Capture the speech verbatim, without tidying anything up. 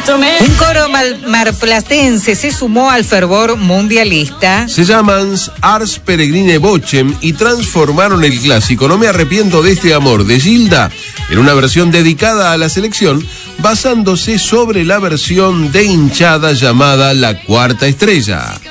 Un coro mal- marplatense se sumó al fervor mundialista. Se llaman Ars Peregrine Vocem y transformaron el clásico No me arrepiento de este amor de Gilda en una versión dedicada a la selección, basándose sobre la versión de hinchada llamada La Cuarta Estrella.